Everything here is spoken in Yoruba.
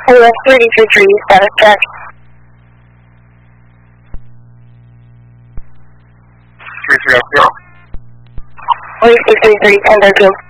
AS 33 status check. 33 up 0. AS 33 10 13.